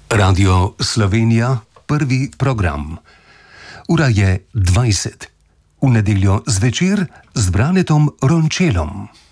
Radio Slovenija, prvi program. Ura je 20. V nedeljo zvečer z Branetom Rončelom.